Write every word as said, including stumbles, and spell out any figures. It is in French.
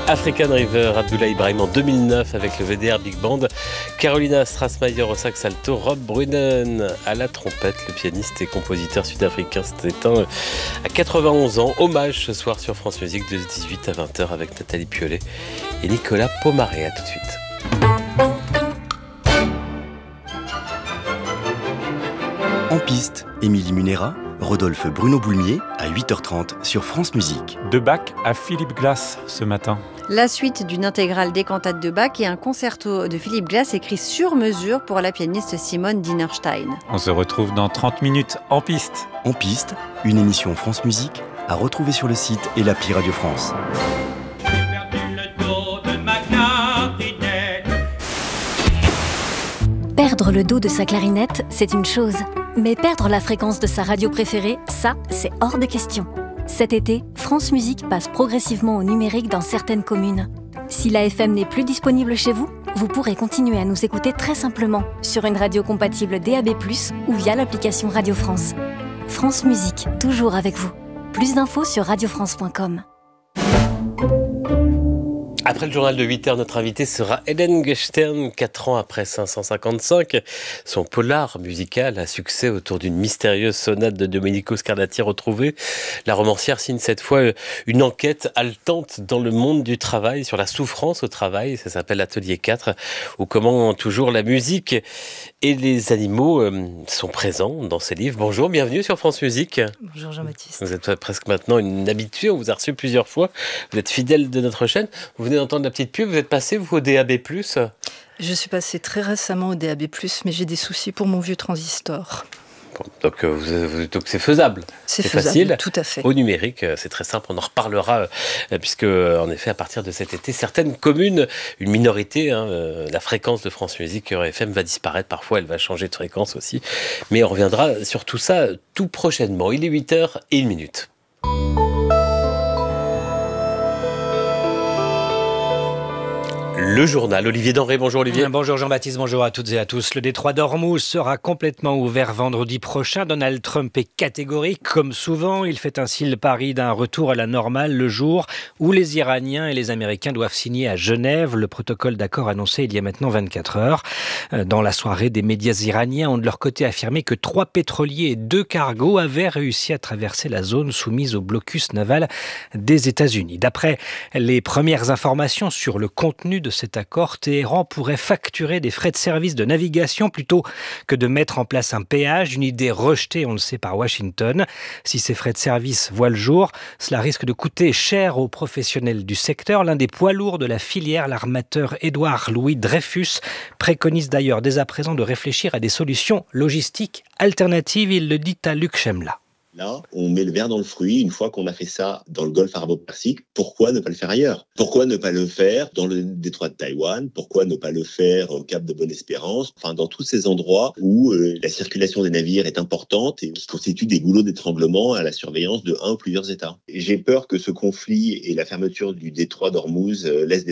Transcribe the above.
African River, Abdoullah Ibrahim en deux mille neuf avec le V D R Big Band, Carolina Strassmayer au sax alto, Rob Brunnen à la trompette. Le pianiste et compositeur sud-africain s'est éteint à quatre-vingt-onze ans. Hommage ce soir sur France Musique de dix-huit à vingt heures avec Nathalie Piolet et Nicolas Pomaré. À tout de suite. En piste, Émilie Munera, Rodolphe Bruno Boulmier à huit heures trente sur France Musique. De Bach à Philippe Glass ce matin. La suite d'une intégrale des cantates de Bach et un concerto de Philippe Glass écrit sur mesure pour la pianiste Simone Dinerstein. On se retrouve dans trente minutes en piste. En piste, une émission France Musique à retrouver sur le site et l'appli Radio France. Perdre le dos de sa clarinette, c'est une chose. Mais perdre la fréquence de sa radio préférée, ça, c'est hors de question. Cet été, France Musique passe progressivement au numérique dans certaines communes. Si la F M n'est plus disponible chez vous, vous pourrez continuer à nous écouter très simplement sur une radio compatible D A B plus, ou via l'application Radio France. France Musique, toujours avec vous. Plus d'infos sur radio france point com. Après le journal de huit heures, notre invité sera Hélène Gestern. Quatre ans après cinq cent cinquante-cinq, son polar musical à succès autour d'une mystérieuse sonate de Domenico Scarlatti retrouvée. La romancière signe cette fois une enquête haletante dans le monde du travail, sur la souffrance au travail. Ça s'appelle Atelier quatre, ou comment toujours la musique et les animaux sont présents dans ces livres. Bonjour, bienvenue sur France Musique. Bonjour Jean-Baptiste. Vous êtes presque maintenant une habituée, on vous a reçu plusieurs fois. Vous êtes fidèle de notre chaîne. Vous venez d'entendre la petite pub, vous êtes passé, vous, au D A B plus? Je suis passée très récemment au D A B plus, mais j'ai des soucis pour mon vieux transistor. Bon, donc, euh, vous, donc c'est faisable. C'est, c'est faisable, facile. tout à fait. Au numérique, c'est très simple, on en reparlera, euh, puisque, en effet, à partir de cet été, certaines communes, une minorité, hein, euh, la fréquence de France Musique F M va disparaître, parfois elle va changer de fréquence aussi, mais on reviendra sur tout ça tout prochainement. Il est huit heures et une minute. Le journal. Olivier Denré, bonjour Olivier. Bonjour Jean-Baptiste, bonjour à toutes et à tous. Le détroit d'Ormuz sera complètement ouvert vendredi prochain. Donald Trump est catégorique, comme souvent. Il fait ainsi le pari d'un retour à la normale le jour où les Iraniens et les Américains doivent signer à Genève le protocole d'accord annoncé il y a maintenant vingt-quatre heures. Dans la soirée, des médias iraniens ont de leur côté affirmé que trois pétroliers et deux cargos avaient réussi à traverser la zone soumise au blocus naval des États-Unis. D'après les premières informations sur le contenu de cet accord, Téhéran pourrait facturer des frais de service de navigation plutôt que de mettre en place un péage, une idée rejetée, on le sait, par Washington. Si ces frais de service voient le jour, cela risque de coûter cher aux professionnels du secteur. L'un des poids lourds de la filière, l'armateur Édouard Louis Dreyfus, préconise d'ailleurs dès à présent de réfléchir à des solutions logistiques alternatives. Il le dit à Luc Chemla. Là, on met le verre dans le fruit. Une fois qu'on a fait ça dans le golfe arabo-persique, pourquoi ne pas le faire ailleurs? Pourquoi ne pas le faire dans le détroit de Taïwan? Pourquoi ne pas le faire au Cap de Bonne-Espérance? Enfin, dans tous ces endroits où euh, la circulation des navires est importante et qui constituent des goulots d'étranglement à la surveillance de un ou plusieurs États. Et j'ai peur que ce conflit et la fermeture du détroit d'Ormuz euh, laissent des